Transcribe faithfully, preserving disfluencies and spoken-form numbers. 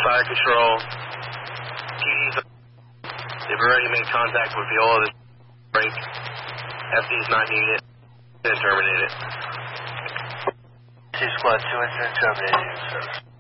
Fire control. P D, they've already made contact with Viola. The break. F D is not needed. Then terminate it. Two squad two incident terminated service.